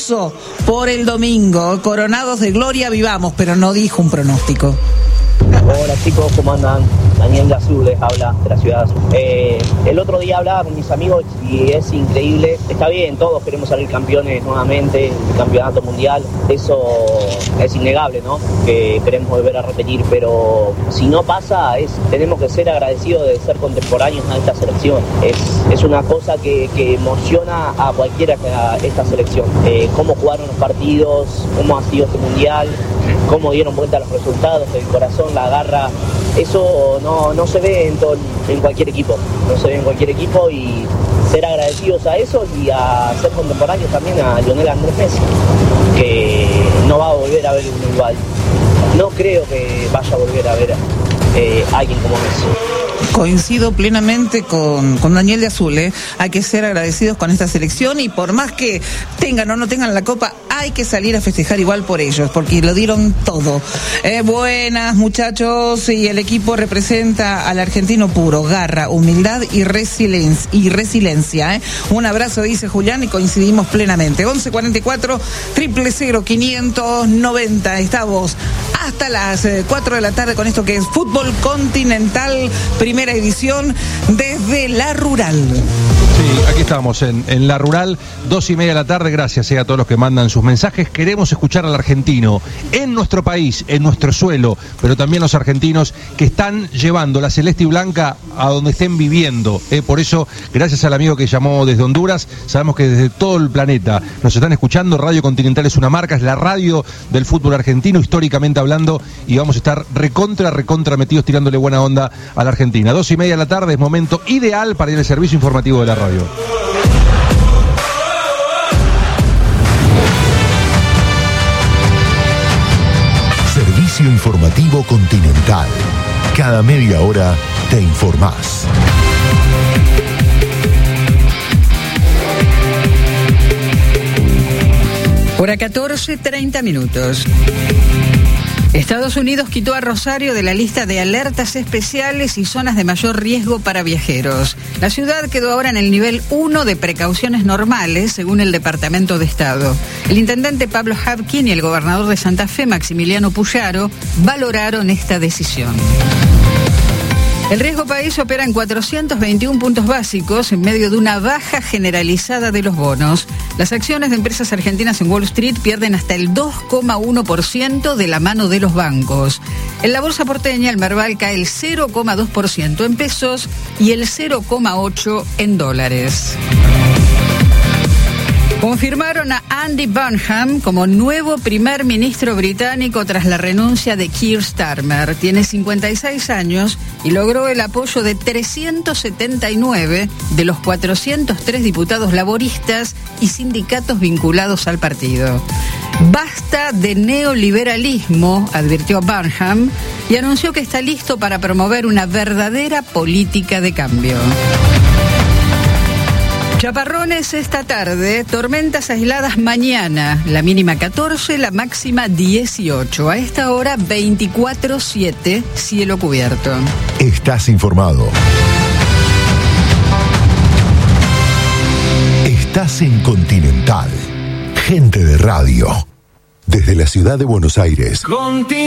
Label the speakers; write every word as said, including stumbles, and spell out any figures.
Speaker 1: gozo por el domingo. Coronados de gloria vivamos, pero no dijo un pronóstico.
Speaker 2: Hola chicos, ¿cómo andan? Daniel de Azul les habla, de la ciudad de Azul. Eh, el otro día hablaba con mis amigos y es increíble. Está bien, todos queremos salir campeones nuevamente, el campeonato mundial. Eso es innegable, ¿no? Que queremos volver a repetir, pero si no pasa, es, tenemos que ser agradecidos de ser contemporáneos a esta selección. Es, es una cosa que, que emociona a cualquiera que a esta selección. Eh, cómo jugaron los partidos, cómo ha sido este mundial, cómo dieron vuelta a los resultados, el corazón, la garra. Eso no, no se ve en, todo, en cualquier equipo, no se ve en cualquier equipo, y ser agradecidos a eso y a ser contemporáneos también a Lionel Andrés Messi, que no va a volver a ver un igual. No creo que vaya a volver a ver eh, a alguien como Messi.
Speaker 1: Coincido plenamente con, con Daniel de Azul, ¿eh? Hay que ser agradecidos con esta selección y por más que tengan o no tengan la copa, hay que salir a festejar igual por ellos, porque lo dieron todo. Eh, buenas muchachos, y el equipo representa al argentino puro, garra, humildad y resiliencia. Y resiliencia ¿eh? Un abrazo, dice Julián, y coincidimos plenamente. once cuarenta y cuatro, cero cero quinientos noventa, estamos hasta las eh, cuatro de la tarde con esto que es Fútbol Continental, primera edición desde La Rural.
Speaker 3: Sí, aquí estamos en, en La Rural, dos y media de la tarde. Gracias eh, a todos los que mandan sus mensajes. Queremos escuchar al argentino en nuestro país, en nuestro suelo, pero también los argentinos que están llevando la celeste y blanca a donde estén viviendo. Eh, por eso, gracias al amigo que llamó desde Honduras, sabemos que desde todo el planeta nos están escuchando. Radio Continental es una marca, es la radio del fútbol argentino, históricamente hablando, y vamos a estar recontra, recontra metidos tirándole buena onda a la Argentina. Dos y media de la tarde es momento ideal para ir al servicio informativo de la radio.
Speaker 4: Servicio informativo Continental. Cada media hora te informás.
Speaker 5: Hora catorce, treinta minutos. Estados Unidos quitó a Rosario de la lista de alertas especiales y zonas de mayor riesgo para viajeros. La ciudad quedó ahora en el nivel uno de precauciones normales, según el Departamento de Estado. El intendente Pablo Habkin y el gobernador de Santa Fe, Maximiliano Puyaro, valoraron esta decisión. El riesgo país opera en cuatrocientos veintiún puntos básicos en medio de una baja generalizada de los bonos. Las acciones de empresas argentinas en Wall Street pierden hasta el dos coma uno por ciento de la mano de los bancos. En la bolsa porteña, el Merval cae el cero coma dos por ciento en pesos y el cero coma ocho por ciento en dólares. Confirmaron a Andy Burnham como nuevo primer ministro británico tras la renuncia de Keir Starmer. Tiene cincuenta y seis años y logró el apoyo de trescientos setenta y nueve de los cuatrocientos tres diputados laboristas y sindicatos vinculados al partido. Basta de neoliberalismo, advirtió Burnham, y anunció que está listo para promover una verdadera política de cambio. Chaparrones esta tarde, tormentas aisladas mañana, la mínima catorce, la máxima dieciocho. A esta hora veinticuatro siete, cielo cubierto.
Speaker 4: Estás informado. Estás en Continental. Gente de radio. Desde la ciudad de Buenos Aires.